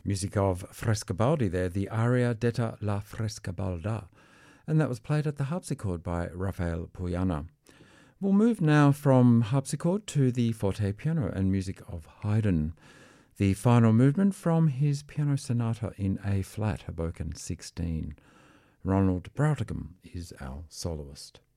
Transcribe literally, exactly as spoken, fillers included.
Music of Frescobaldi there, the Aria detta La Frescobalda, and that was played at the harpsichord by Rafael Puyana. We'll move now from harpsichord to the forte piano and music of Haydn, the final movement from his piano sonata in A-flat, Hoboken sixteen. Ronald Brautigam is our soloist.